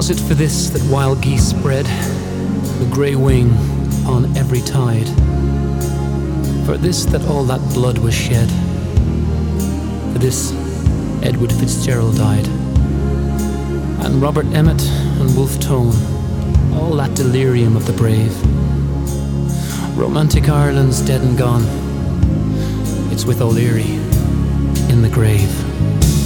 Was it for this that wild geese spread the grey wing on every tide? For this that all that blood was shed? For this Edward Fitzgerald died? And Robert Emmet and Wolfe Tone, all that delirium of the brave? Romantic Ireland's dead and gone. It's with O'Leary in the grave.